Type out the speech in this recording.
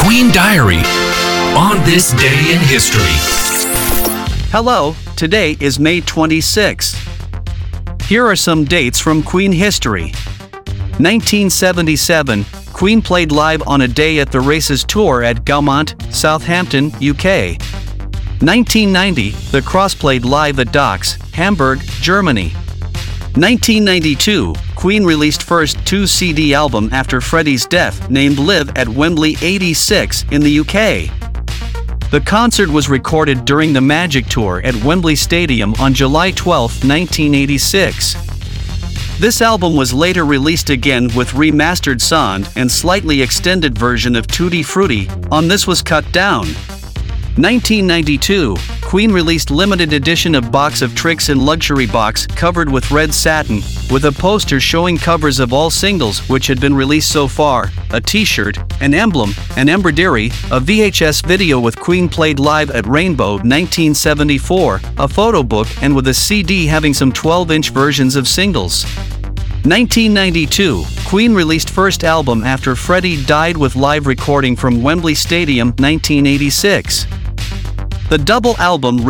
Queen Diary on this day in history. Hello, today is May 26. Here are some dates from Queen history. 1977, Queen played live on A Day at the Races tour at Gaumont, Southampton, UK. 1990, The Cross played live at Docks, Hamburg, Germany. 1992, Queen released first 2-CD album after Freddie's death named Live at Wembley 86 in the UK. The concert was recorded during the Magic Tour at Wembley Stadium on July 12, 1986. This album was later released again with remastered sound and slightly extended version of Tutti Frutti. On this was cut down. 1992, Queen released limited edition of Box of Tricks in luxury box covered with red satin, with a poster showing covers of all singles which had been released so far, a t-shirt, an emblem, an embroidery, a VHS video with Queen played live at Rainbow 1974, a photo book, and with a CD having some 12-inch versions of singles. 1992, Queen released first album after Freddie died with live recording from Wembley Stadium 1986. The double album